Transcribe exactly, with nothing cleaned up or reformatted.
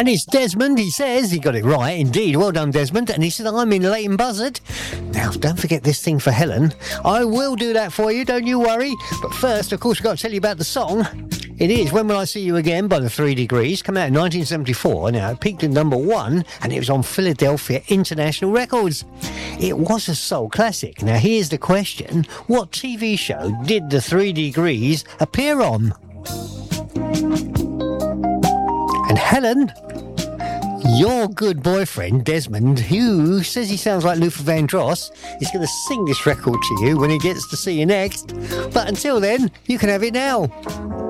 And it's Desmond, he says. He got it right, indeed. Well done, Desmond. And he said, I'm in Leighton Buzzard. Now, don't forget this thing for Helen. I will do that for you, don't you worry. But first, of course, I've got to tell you about the song. It is When Will I See You Again by the Three Degrees. Come out in nineteen seventy-four. Now, it peaked at number one, and it was on Philadelphia International Records. It was a soul classic. Now, here's the question. What T V show did the Three Degrees appear on? And Helen, your good boyfriend, Desmond, who says he sounds like Luther Vandross, is going to sing this record to you when he gets to see you next. But until then, you can have it now.